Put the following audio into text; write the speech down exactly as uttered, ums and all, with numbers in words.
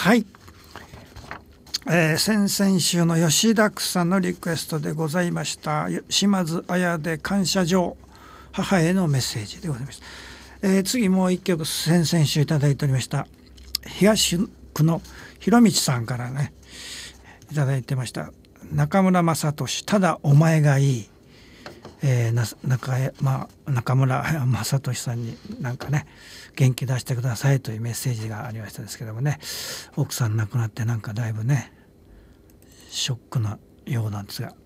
はい、えー、先々週の吉田さんのリクエストでございました島津綾で感謝状、母へのメッセージでございました。えー、次もう一曲先々週いただいておりました東区の広道さんからねいただいてました。中村雅俊、ただお前がいい。えー、な中, まあ、中村雅俊さんになんかね元気出してくださいというメッセージがありましたですけどもね、奥さん亡くなってなんかだいぶねショックなようなんですが、